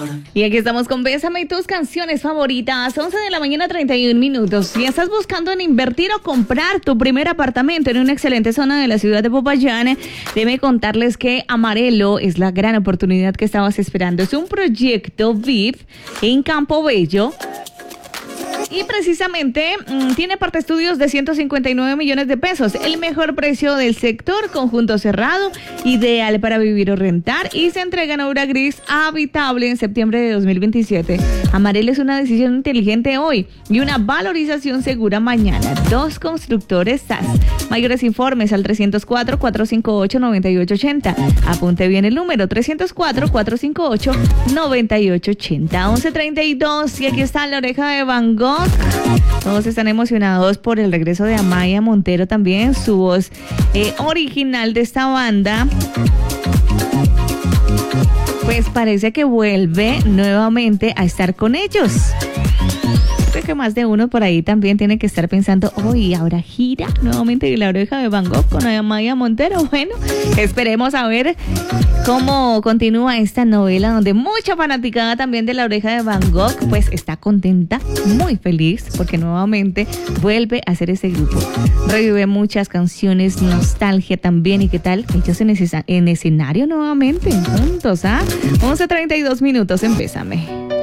Y aquí estamos con Bésame y tus canciones favoritas, 11 de la mañana 31 minutos. Si estás buscando en invertir o comprar tu primer apartamento en una excelente zona de la ciudad de Popayán, déjeme contarles que Amarelo es la gran oportunidad que estabas esperando. Es un proyecto VIP en Campo Bello. Y precisamente tiene parte estudios de 159 millones de pesos, el mejor precio del sector, conjunto cerrado, ideal para vivir o rentar, y se entrega en obra gris habitable en septiembre de 2027. Amarelo es una decisión inteligente hoy y una valorización segura mañana. Dos constructores SAS. Mayores informes al 304-458-9880. Apunte bien el número, 304-458-9880. 11:32 y aquí está La Oreja de Van Gogh. Todos están emocionados por el regreso de Amaya Montero también, su voz original de esta banda. Pues parece que vuelve nuevamente a estar con ellos. Creo que más de uno por ahí también tiene que estar pensando, hoy ahora gira nuevamente La Oreja de Van Gogh con Amaya Montero. Bueno, esperemos a ver cómo continúa esta novela, donde mucha fanaticada también de La Oreja de Van Gogh pues está contenta, muy feliz, porque nuevamente vuelve a ser ese grupo. Revive muchas canciones, nostalgia también. ¿Y qué tal? Ellos en escenario nuevamente, juntos, 11:32 minutos, empésame.